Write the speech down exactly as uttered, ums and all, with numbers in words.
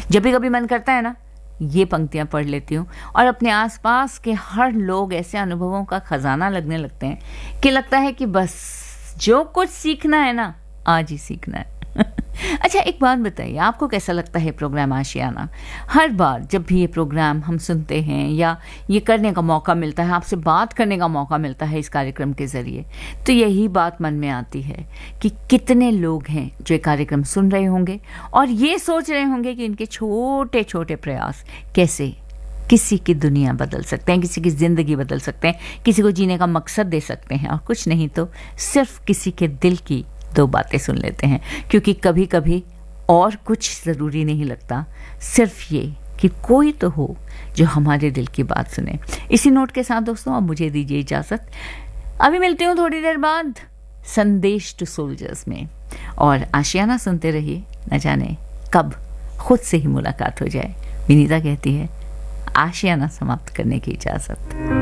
जब भी कभी मन करता है ना, ये पंक्तियां पढ़ लेती हूँ और अपने आसपास के हर लोग ऐसे अनुभवों का खजाना लगने लगते हैं कि लगता है कि बस जो कुछ सीखना है ना, आज ही सीखना है। अच्छा, एक बात बताइए, आपको कैसा लगता है प्रोग्राम आशियाना? हर बार जब भी ये प्रोग्राम हम सुनते हैं या ये करने का मौका मिलता है, आपसे बात करने का मौका मिलता है इस कार्यक्रम के ज़रिए, तो यही बात मन में आती है कि कितने लोग हैं जो ये कार्यक्रम सुन रहे होंगे और ये सोच रहे होंगे कि इनके छोटे छोटे प्रयास कैसे किसी की दुनिया बदल सकते हैं, किसी की ज़िंदगी बदल सकते हैं, किसी को जीने का मकसद दे सकते हैं, और कुछ नहीं तो सिर्फ किसी के दिल की दो बातें सुन लेते हैं। क्योंकि कभी कभी और कुछ ज़रूरी नहीं लगता, सिर्फ ये कि कोई तो हो जो हमारे दिल की बात सुने। इसी नोट के साथ दोस्तों अब मुझे दीजिए इजाज़त। अभी मिलती हूँ थोड़ी देर बाद संदेश टू सोल्जर्स में, और आशियाना सुनते रहिए, न जाने कब खुद से ही मुलाकात हो जाए। विनीता कहती है आशियाना समाप्त करने की इजाज़त।